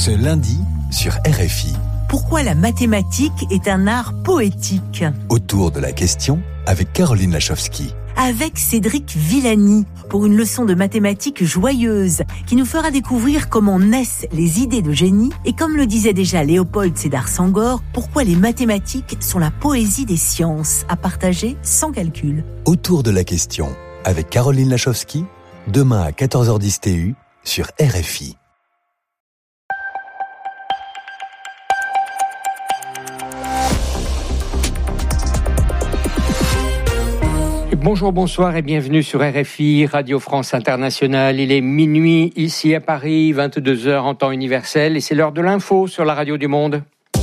Ce lundi sur RFI. Pourquoi la mathématique est un art poétique ? Autour de la question avec Caroline Lachowski. Avec Cédric Villani pour une leçon de mathématiques joyeuse qui nous fera découvrir comment naissent les idées de génie et comme le disait déjà Léopold Sédar Senghor, pourquoi les mathématiques sont la poésie des sciences à partager sans calcul. Autour de la question avec Caroline Lachowski, demain à 14h10 TU sur RFI. Bonjour, bonsoir et bienvenue sur RFI, Radio France Internationale. Il est minuit ici à Paris, 22h en temps universel et c'est l'heure de l'info sur la Radio du Monde.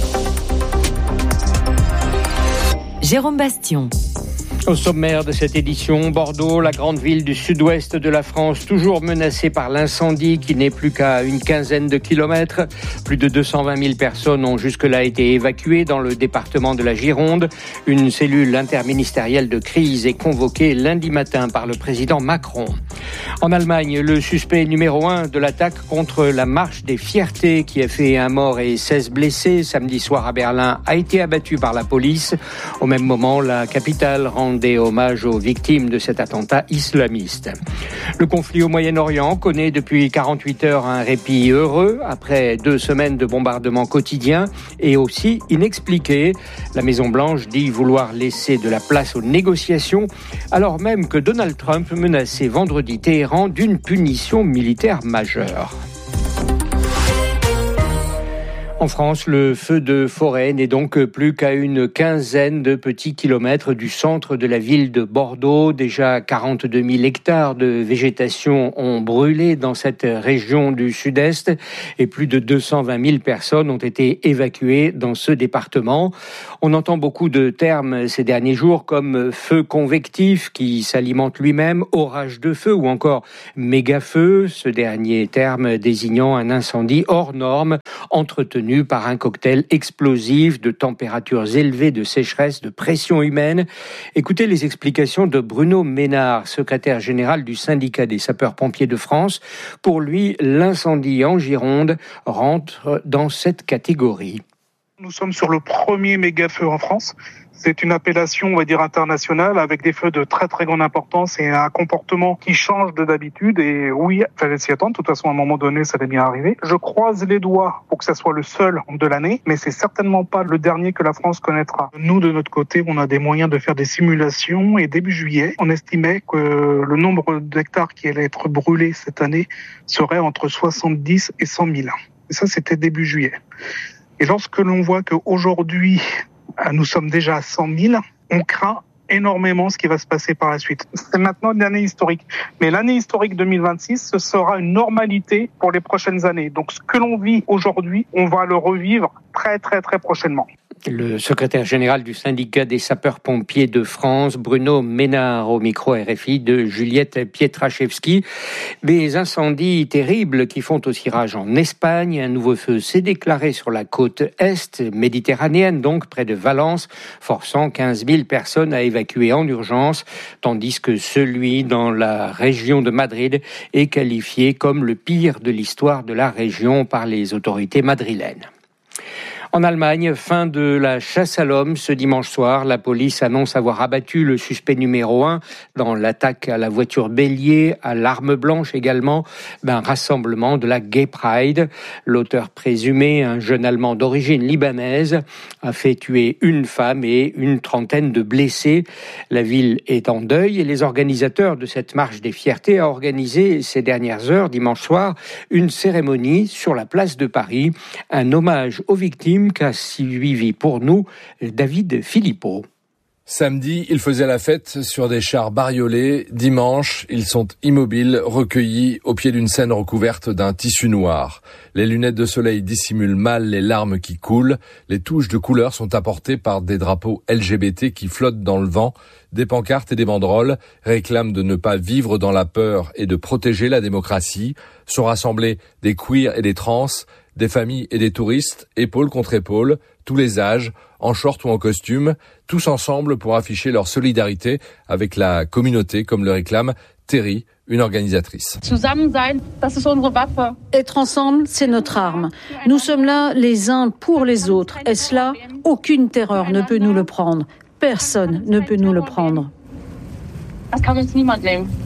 Jérôme Bastion. Au sommaire de cette édition, Bordeaux, la grande ville du sud-ouest de la France, toujours menacée par l'incendie qui n'est plus qu'à une quinzaine de kilomètres. Plus de 220 000 personnes ont jusque-là été évacuées dans le département de la Gironde. Une cellule interministérielle de crise est convoquée lundi matin par le président Macron. En Allemagne, le suspect numéro 1 de l'attaque contre la marche des fiertés qui a fait un mort et 16 blessés samedi soir à Berlin a été abattu par la police. Au même moment, la capitale rendait hommage aux victimes de cet attentat islamiste. Le conflit au Moyen-Orient connaît depuis 48 heures un répit heureux après 2 semaines de bombardements quotidiens et aussi inexpliqués. La Maison-Blanche dit vouloir laisser de la place aux négociations alors même que Donald Trump menaçait vendredi Téhéran d'une punition militaire majeure. En France, le feu de forêt n'est donc plus qu'à une quinzaine de petits kilomètres du centre de la ville de Bordeaux. Déjà 42 000 hectares de végétation ont brûlé dans cette région du sud-est et plus de 220 000 personnes ont été évacuées dans ce département. On entend beaucoup de termes ces derniers jours comme feu convectif qui s'alimente lui-même, orage de feu ou encore méga-feu, ce dernier terme désignant un incendie hors norme entretenu par un cocktail explosif de températures élevées, de sécheresse, de pression humaine. Écoutez les explications de Bruno Ménard, secrétaire général du syndicat des sapeurs-pompiers de France. Pour lui, l'incendie en Gironde rentre dans cette catégorie. Nous sommes sur le premier méga-feu en France. C'est une appellation, on va dire, internationale, avec des feux de très très grande importance et un comportement qui change de d'habitude. Et oui, il fallait s'y attendre. De toute façon, à un moment donné, ça allait bien arriver. Je croise les doigts pour que ça soit le seul de l'année, mais c'est certainement pas le dernier que la France connaîtra. Nous, de notre côté, on a des moyens de faire des simulations et début juillet, on estimait que le nombre d'hectares qui allaient être brûlés cette année serait entre 70 et 100 000. Et ça, c'était début juillet. Et lorsque l'on voit qu'aujourd'hui, nous sommes déjà à 100 000, on craint énormément ce qui va se passer par la suite. C'est maintenant une année historique. Mais l'année historique 2026, ce sera une normalité pour les prochaines années. Donc ce que l'on vit aujourd'hui, on va le revivre très très très prochainement. Le secrétaire général du syndicat des sapeurs-pompiers de France, Bruno Ménard, au micro RFI de Juliette Pietraszewski. Des incendies terribles qui font aussi rage en Espagne. Un nouveau feu s'est déclaré sur la côte est méditerranéenne, donc près de Valence, forçant 15 000 personnes à évacuer en urgence, tandis que celui dans la région de Madrid est qualifié comme le pire de l'histoire de la région par les autorités madrilènes. En Allemagne, fin de la chasse à l'homme ce dimanche soir. La police annonce avoir abattu le suspect numéro 1 dans l'attaque à la voiture bélier, à l'arme blanche également, d'un rassemblement de la Gay Pride. L'auteur présumé, un jeune Allemand d'origine libanaise, a fait tuer une femme et une trentaine de blessés. La ville est en deuil et les organisateurs de cette marche des fiertés ont organisé ces dernières heures, dimanche soir, une cérémonie sur la place de Paris, un hommage aux victimes qu'a suivi pour nous David Philippot. Samedi, ils faisaient la fête sur des chars bariolés. Dimanche, ils sont immobiles, recueillis au pied d'une scène recouverte d'un tissu noir. Les lunettes de soleil dissimulent mal les larmes qui coulent. Les touches de couleur sont apportées par des drapeaux LGBT qui flottent dans le vent. Des pancartes et des banderoles réclament de ne pas vivre dans la peur et de protéger la démocratie. Sont rassemblés des queers et des trans, des familles et des touristes, épaule contre épaule, tous les âges, en short ou en costume, tous ensemble pour afficher leur solidarité avec la communauté, comme le réclame Terry, une organisatrice. Être ensemble, c'est notre arme. Nous sommes là les uns pour les autres. Est-ce là? Aucune terreur ne peut nous le prendre. Personne ne peut nous le prendre.